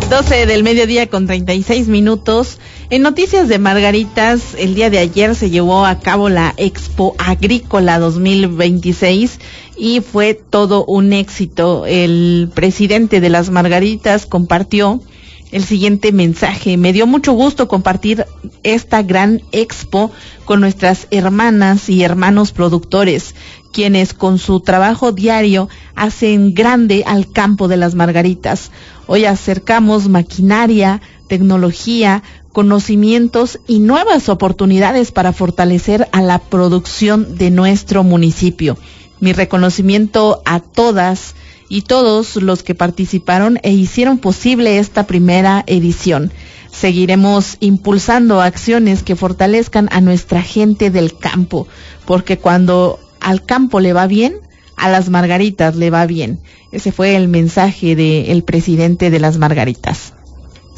12 del mediodía con 36 minutos. En noticias de Margaritas, el día de ayer se llevó a cabo la Expo Agrícola 2026 y fue todo un éxito. El presidente de las Margaritas compartió el siguiente mensaje: me dio mucho gusto compartir esta gran expo con nuestras hermanas y hermanos productores, quienes con su trabajo diario hacen grande al campo de las Margaritas. Hoy acercamos maquinaria, tecnología, conocimientos y nuevas oportunidades para fortalecer a la producción de nuestro municipio. Mi reconocimiento a todas y todos los que participaron e hicieron posible esta primera edición. Seguiremos impulsando acciones que fortalezcan a nuestra gente del campo, porque cuando al campo le va bien, a las Margaritas le va bien. Ese fue el mensaje del presidente de las Margaritas.